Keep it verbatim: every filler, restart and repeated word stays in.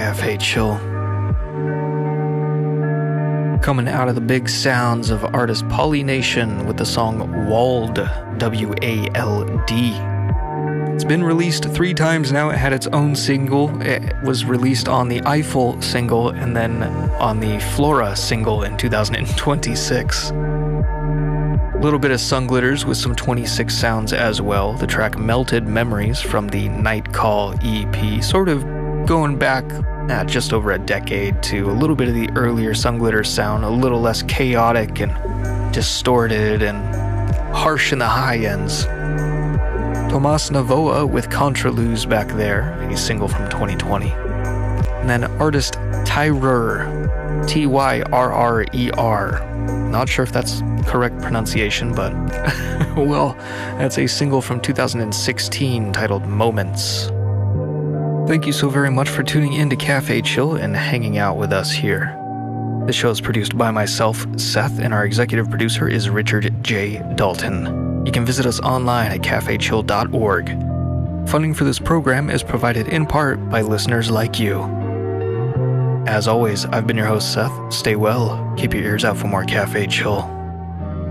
Cafe Chill. Coming out of the big sounds of artist Polynation with the song Wald, W A L D. It's been released three times now. It had its own single. It was released on the Eiffel single and then on the Flora single in two thousand twenty-six. A little bit of Sun Glitters with some twenty-six sounds as well. The track Melted Memories from the Night Call E P, sort of going back uh, just over a decade to a little bit of the earlier Sun Glitters sound, a little less chaotic and distorted and harsh in the high ends. Tomas Navoa with Contraluz back there, a single from twenty twenty. And then artist Tyrrr, T Y R R E R. Not sure if that's correct pronunciation, but well, that's a single from two thousand sixteen titled Moments. Thank you so very much for tuning in to Cafe Chill and hanging out with us here. The show is produced by myself, Seth, and our executive producer is Richard J. Dalton. You can visit us online at cafe chill dot org. Funding for this program is provided in part by listeners like you. As always, I've been your host, Seth. Stay well. Keep your ears out for more Cafe Chill.